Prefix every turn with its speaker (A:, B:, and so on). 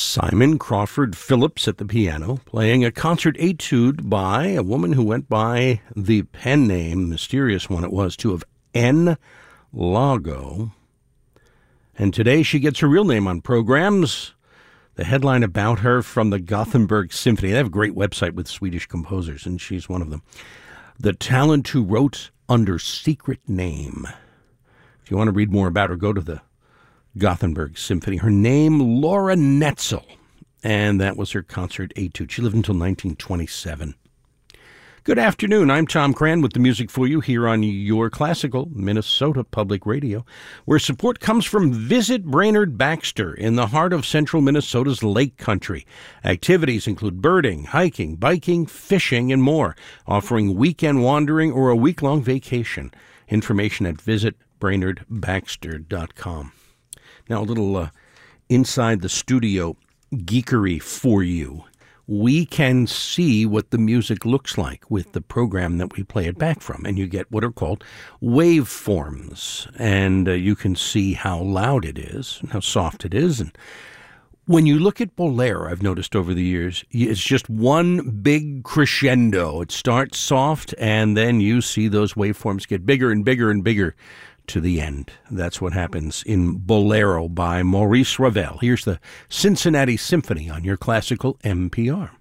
A: Simon Crawford Phillips at the piano, playing a concert etude by a woman who went by the pen name, mysterious one it was too, of N. Lago. And today she gets her real name on programs. The headline about her from the Gothenburg Symphony. They have a great website with Swedish composers, and she's one of them. The talent who wrote under secret name. If you want to read more about her, go to the Gothenburg Symphony. Her name, Laura Netzel, and that was her concert etude. She lived until 1927. Good afternoon. I'm Tom Cran with the music for you here on your classical Minnesota Public Radio, where support comes from Visit Brainerd Baxter in the heart of central Minnesota's Lake Country. Activities include birding, hiking, biking, fishing, and more, offering weekend wandering or a week-long vacation. Information at visitbrainerdbaxter.com. Now, a little inside the studio geekery for you. We can see what the music looks like with the program that we play it back from, and you get what are called waveforms, and you can see how loud it is and how soft it is. And when you look at Bolero, I've noticed over the years, it's just one big crescendo. It starts soft, and then you see those waveforms get bigger and bigger and bigger to the end. That's what happens in Bolero by Maurice Ravel. Here's the Cincinnati Symphony on your classical NPR.